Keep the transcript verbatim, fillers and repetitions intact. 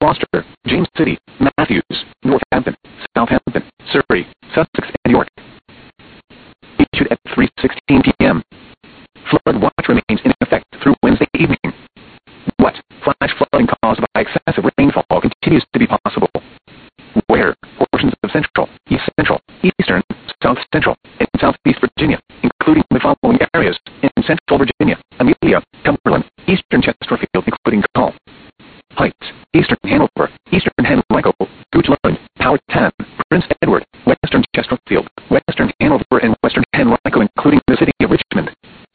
Gloucester, James City, Matthews, Northampton, Southampton, Surrey, Sussex, and York. Issued at three sixteen p m Flood watch remains in effect through Wednesday evening. What? Flash flooding caused by excessive rainfall continues to be possible. Where? Portions of central, east central, eastern, south central, and southeast Virginia, including the following areas: in central Virginia, Amelia, Cumberland, eastern Chesterfield, including Call, Heights, eastern Hanover,